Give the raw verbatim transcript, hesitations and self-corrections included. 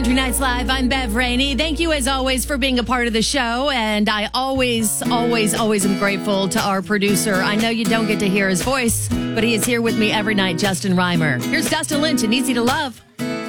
Country Nights Live. I'm Bev Rainey. Thank you, as always, for being a part of the show. And I always, always, always am grateful to our producer. I know you don't get to hear his voice, but he is here with me every night, Justin Reimer. Here's Dustin Lynch and Easy to Love.